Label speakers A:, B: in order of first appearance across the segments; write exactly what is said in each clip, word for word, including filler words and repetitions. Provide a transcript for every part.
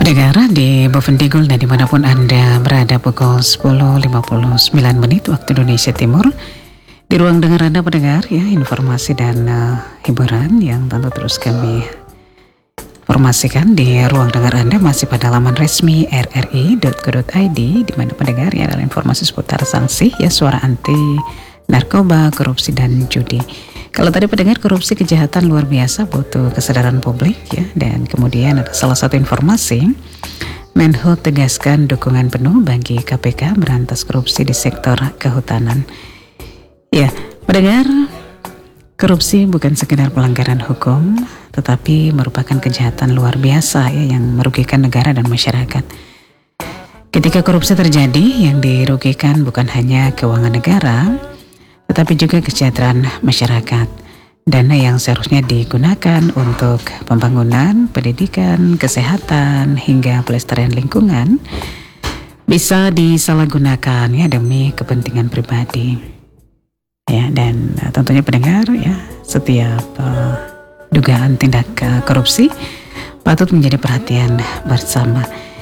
A: Pendengar di Bovendigul dan dimanapun Anda berada, pukul sepuluh lewat lima puluh sembilan menit waktu Indonesia Timur. Di ruang dengar Anda pendengar ya, informasi dan uh, hiburan yang tentu terus kami informasikan di ruang dengar Anda masih pada laman resmi r r i dot co dot i d, di mana pendengar ya adalah informasi seputar sanksi ya, suara anti narkoba, korupsi dan judi. Kalau tadi pendengar korupsi kejahatan luar biasa butuh kesadaran publik ya, dan kemudian ada salah satu informasi, Menhub tegaskan dukungan penuh bagi K P K berantas korupsi di sektor kehutanan. Ya, pendengar, korupsi bukan sekedar pelanggaran hukum, tetapi merupakan kejahatan luar biasa ya, yang merugikan negara dan masyarakat. Ketika korupsi terjadi, yang dirugikan bukan hanya keuangan negara, tetapi juga kesejahteraan masyarakat. Dana yang seharusnya digunakan untuk pembangunan, pendidikan, kesehatan, hingga pelestarian lingkungan bisa disalahgunakan ya demi kepentingan pribadi. Ya, dan uh, tentunya pendengar ya, setiap uh, dugaan tindak uh, korupsi patut menjadi perhatian bersama.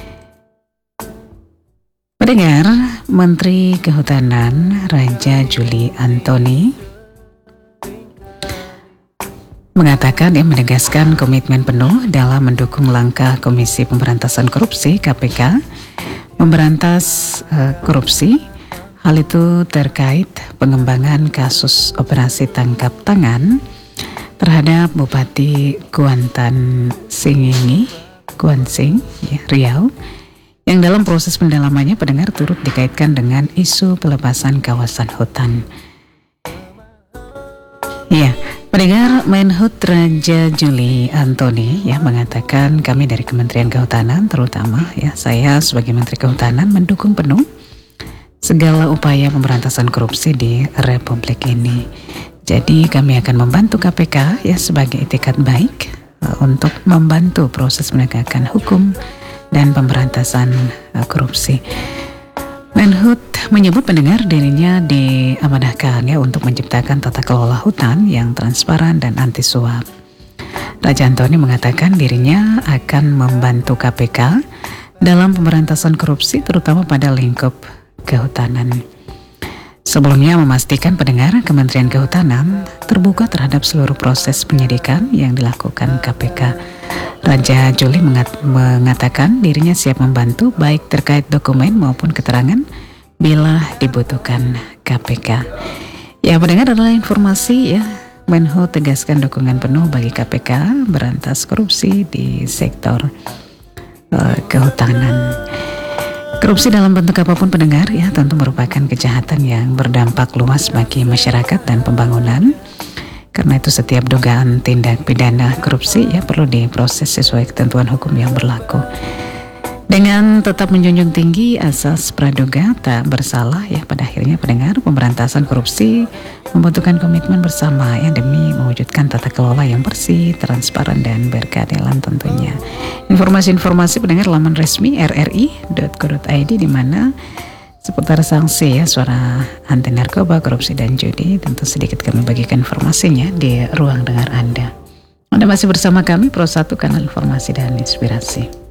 A: Pendengar, Menteri Kehutanan Raja Juli Antoni mengatakan yang menegaskan komitmen penuh dalam mendukung langkah Komisi Pemberantasan Korupsi K P K memberantas uh, korupsi. Hal itu terkait pengembangan kasus operasi tangkap tangan terhadap Bupati Kuantan Singingi, Kuansing, ya, Riau, yang dalam proses pendalamannya pendengar turut dikaitkan dengan isu pelepasan kawasan hutan. Ya, pendengar, Menhub Raja Juli Antoni ya mengatakan, kami dari Kementerian Kehutanan terutama ya, saya sebagai Menteri Kehutanan mendukung penuh segala upaya pemberantasan korupsi di Republik ini. Jadi kami akan membantu K P K ya sebagai itikat baik uh, untuk membantu proses penegakan hukum dan pemberantasan uh, korupsi. Menhub menyebut pendengar dirinya diamanahkan ya untuk menciptakan tata kelola hutan yang transparan dan anti suap. Raja Antoni mengatakan dirinya akan membantu K P K dalam pemberantasan korupsi terutama pada lingkup kehutanan. Sebelumnya memastikan pendengar Kementerian Kehutanan terbuka terhadap seluruh proses penyidikan yang dilakukan K P K. Raja Juli mengat- mengatakan dirinya siap membantu baik terkait dokumen maupun keterangan bila dibutuhkan K P K. Ya, pendengar, adalah informasi ya, Menhub tegaskan dukungan penuh bagi K P K berantas korupsi di sektor uh, kehutanan. Korupsi dalam bentuk apapun pendengar ya tentu merupakan kejahatan yang berdampak luas bagi masyarakat dan pembangunan. Karena itu setiap dugaan tindak pidana korupsi ya perlu diproses sesuai ketentuan hukum yang berlaku. Dengan tetap menjunjung tinggi asas praduga tak bersalah ya, pada akhirnya pendengar, pemberantasan korupsi membutuhkan komitmen bersama ya demi mewujudkan tata kelola yang bersih, transparan dan berkeadilan tentunya. Informasi-informasi pendengar laman resmi r r i dot co dot i d, di mana seputar sanksi ya, suara anti narkoba, korupsi dan judi, tentu sedikit kami bagikan informasinya di ruang dengar Anda. Anda masih bersama kami Pro satu, kanal informasi dan inspirasi.